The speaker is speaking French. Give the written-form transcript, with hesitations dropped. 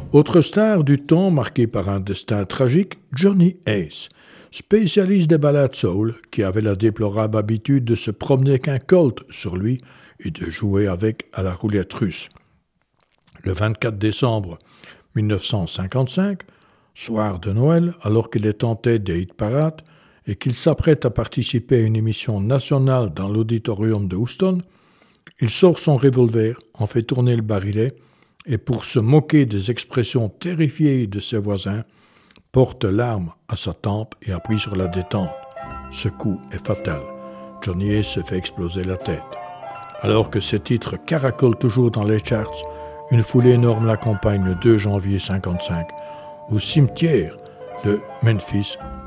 Autre star du temps marqué par un destin tragique, Johnny Ace, spécialiste des ballades soul, qui avait la déplorable habitude de se promener qu'un Colt sur lui et de jouer avec à la roulette russe. Le 24 décembre 1955, soir de Noël, alors qu'il est en tête des hit parades et qu'il s'apprête à participer à une émission nationale dans l'auditorium de Houston, il sort son revolver, en fait tourner le barillet et, pour se moquer des expressions terrifiées de ses voisins, porte l'arme à sa tempe et appuie sur la détente. Ce coup est fatal. Johnny Ace se fait exploser la tête. Alors que ses titres caracolent toujours dans les charts, une foulée énorme l'accompagne le 2 janvier 1955 au cimetière de Memphis